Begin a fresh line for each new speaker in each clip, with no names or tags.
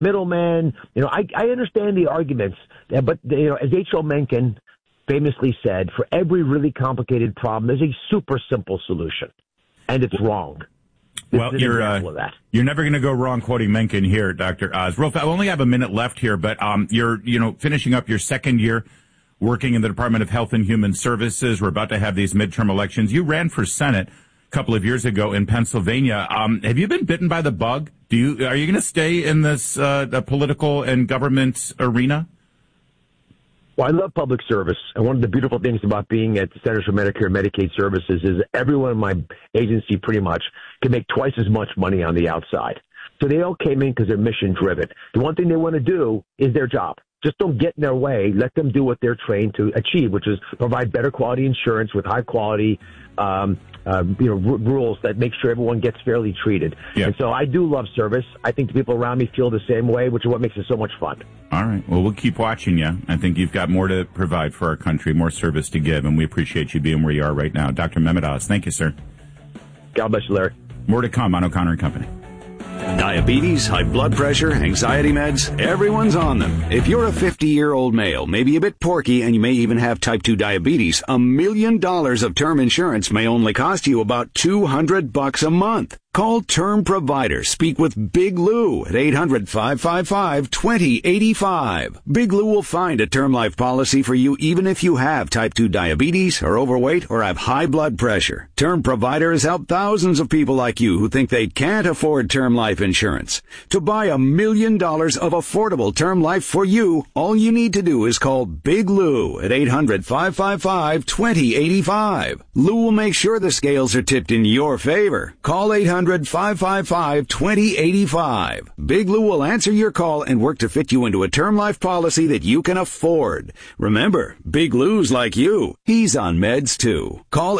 middlemen. I understand the arguments, but as H.L. Mencken famously said, for every really complicated problem, there's a super simple solution, and it's wrong.
Well, you're never going to go wrong quoting Mencken here, Dr. Oz. I only have a minute left here, but you're finishing up your second year working in the Department of Health and Human Services. We're about to have these midterm elections. You ran for Senate a couple of years ago in Pennsylvania. Have you been bitten by the bug? Are you going to stay in this the political and government arena?
Well, I love public service, and one of the beautiful things about being at the Centers for Medicare and Medicaid Services is everyone in my agency pretty much can make twice as much money on the outside. So they all came in because they're mission-driven. The one thing they want to do is their job. Just don't get in their way. Let them do what they're trained to achieve, which is provide better quality insurance with high quality rules that make sure everyone gets fairly treated. Yeah. And so I do love service. I think the people around me feel the same way, which is what makes it so much fun.
All right. Well, we'll keep watching you. I think you've got more to provide for our country, more service to give, and we appreciate you being where you are right now. Dr. Mehmet Oz, thank you, sir.
God bless you, Larry.
More to come on O'Connor & Company.
Diabetes, high blood pressure, anxiety meds, everyone's on them. If you're a 50-year-old male, maybe a bit porky, and you may even have type 2 diabetes, $1 million of term insurance may only cost you about $200 a month. Call Term Provider. Speak with Big Lou at 800-555-2085. Big Lou will find a term life policy for you even if you have type 2 diabetes, are overweight, or have high blood pressure. Term Provider has helped thousands of people like you who think they can't afford term life insurance. To buy $1 million of affordable term life for you, all you need to do is call Big Lou at 800-555-2085. Lou will make sure the scales are tipped in your favor. Call 800-555-2085. Big Lou will answer your call and work to fit you into a term life policy that you can afford. Remember, Big Lou's like you. He's on meds too. Call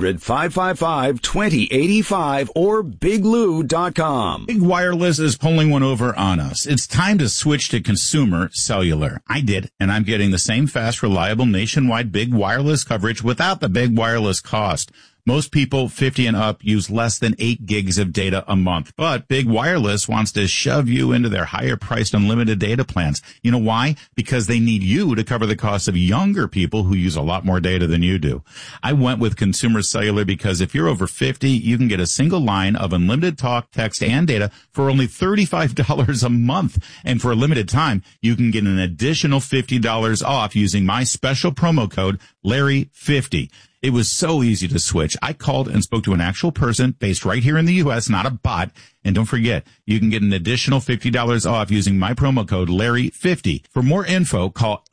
800-555-2085 or biglou.com.
Big Wireless is pulling one over on us. It's time to switch to consumer cellular. I did, and I'm getting the same fast, reliable, nationwide Big Wireless coverage without the big wireless cost. Most people 50 and up use less than 8 gigs of data a month, but Big Wireless wants to shove you into their higher-priced unlimited data plans. You know why? Because they need you to cover the cost of younger people who use a lot more data than you do. I went with Consumer Cellular because if you're over 50, you can get a single line of unlimited talk, text, and data for only $35 a month. And for a limited time, you can get an additional $50 off using my special promo code, Larry50. It was so easy to switch. I called and spoke to an actual person based right here in the U.S., not a bot. And don't forget, you can get an additional $50 off using my promo code Larry50. For more info, call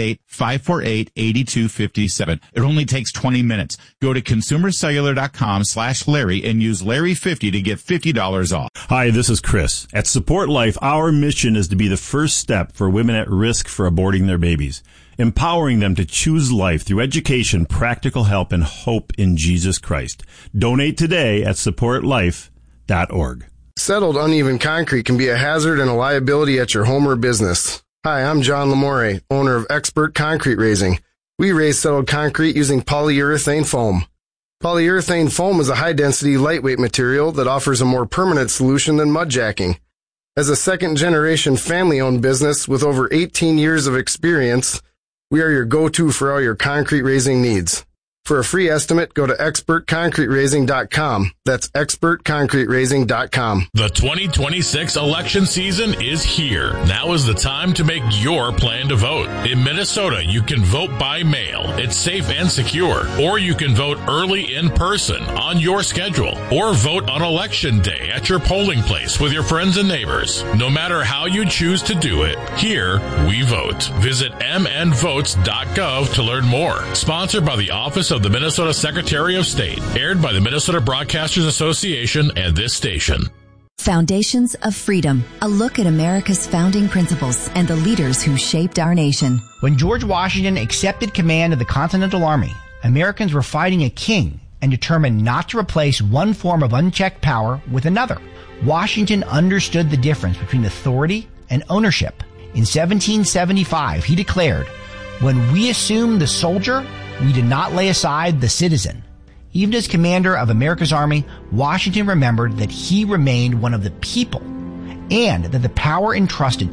888-548-8257. It only takes 20 minutes. Go to consumercellular.com/Larry and use Larry50 to get $50 off.
Hi, this is Chris. At Support Life, our mission is to be the first step for women at risk for aborting their babies, empowering them to choose life through education, practical help, and hope in Jesus Christ. Donate today at supportlife.org.
Settled uneven concrete can be a hazard and a liability at your home or business. Hi, I'm John Lamore, owner of Expert Concrete Raising. We raise settled concrete using polyurethane foam. Polyurethane foam is a high-density, lightweight material that offers a more permanent solution than mud jacking. As a second-generation family-owned business with over 18 years of experience, we are your go-to for all your concrete raising needs. For a free estimate, go to expertconcreteraising.com. That's expertconcreteraising.com.
The 2026 election season is here. Now is the time to make your plan to vote. In Minnesota, you can vote by mail. It's safe and secure. Or you can vote early in person on your schedule. Or vote on Election Day at your polling place with your friends and neighbors. No matter how you choose to do it, here we vote. Visit mnvotes.gov to learn more. Sponsored by the Office of the Minnesota Secretary of State. Aired by the Minnesota Broadcasters Association and this station.
Foundations of Freedom, a look at America's founding principles and the leaders who shaped our nation.
When George Washington accepted command of the Continental Army, Americans were fighting a king and determined not to replace one form of unchecked power with another. Washington understood the difference between authority and ownership. In 1775, he declared, "When we assume the soldier, we did not lay aside the citizen." Even as commander of America's army, Washington remembered that he remained one of the people and that the power entrusted